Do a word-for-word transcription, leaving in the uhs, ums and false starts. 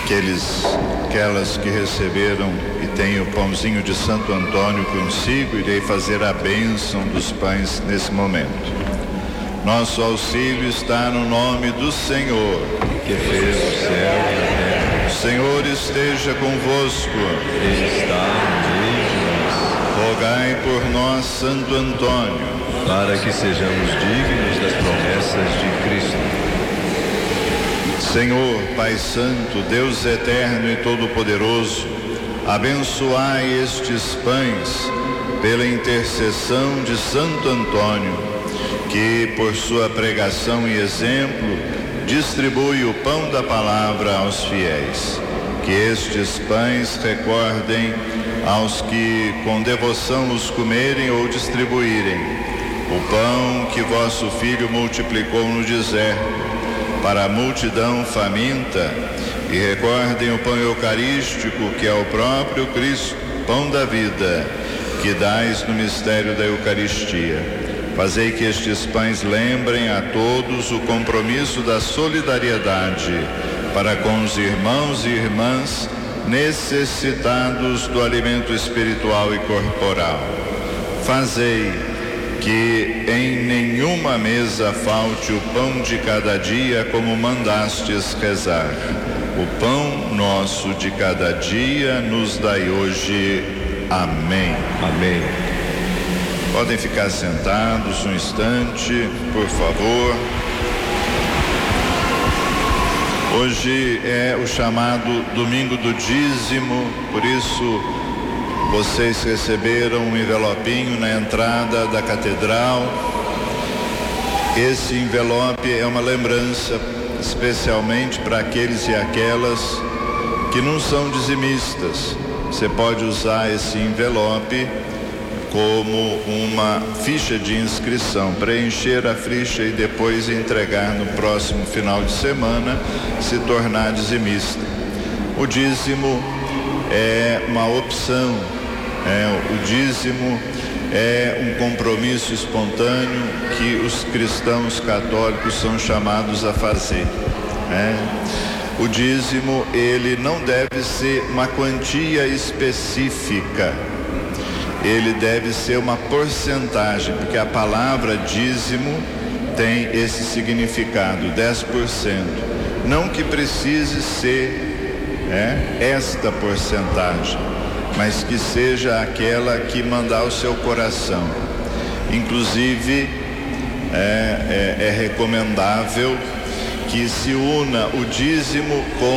Aqueles, aquelas que receberam e têm o pãozinho de Santo Antônio consigo, irei fazer a bênção dos pães nesse momento. Nosso auxílio está no nome do Senhor, que fez o céu e a terra. O Senhor esteja convosco. Ele está no meio de nós. Rogai por nós, Santo Antônio, para que sejamos dignos das promessas de Cristo. Senhor, Pai Santo, Deus eterno e todo-poderoso, abençoai estes pães pela intercessão de Santo Antônio, que por sua pregação e exemplo distribui o pão da palavra aos fiéis. Que estes pães recordem aos que com devoção os comerem ou distribuírem o pão que vosso Filho multiplicou no deserto para a multidão faminta, e recordem o pão eucarístico, que é o próprio Cristo, pão da vida, que dais no mistério da Eucaristia. Fazei que estes pães lembrem a todos o compromisso da solidariedade para com os irmãos e irmãs necessitados do alimento espiritual e corporal. Fazei que em nenhuma mesa falte o pão de cada dia, como mandastes rezar. O pão nosso de cada dia nos dai hoje. Amém. Amém. Podem ficar sentados um instante, por favor. Hoje é o chamado Domingo do Dízimo, por isso vocês receberam um envelopinho na entrada da catedral. Esse envelope é uma lembrança, especialmente para aqueles e aquelas que não são dizimistas. Você pode usar esse envelope como uma ficha de inscrição, preencher a ficha e depois entregar no próximo final de semana, se tornar dizimista. O dízimo é uma opção. É, o dízimo é um compromisso espontâneo que os cristãos católicos são chamados a fazer. É. O dízimo, ele não deve ser uma quantia específica, ele deve ser uma porcentagem, porque a palavra dízimo tem esse significado, dez por cento. Não que precise ser é, esta porcentagem, mas que seja aquela que mandar o seu coração. Inclusive, é, é, é recomendável que se una o dízimo com